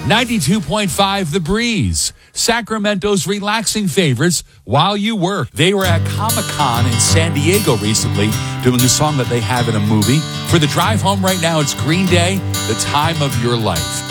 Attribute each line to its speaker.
Speaker 1: 92.5 The Breeze, Sacramento's relaxing favorites while you work. They were at Comic-Con in San Diego recently doing a song that they have in a movie. For the drive home right now, it's Green Day, The Time of Your Life.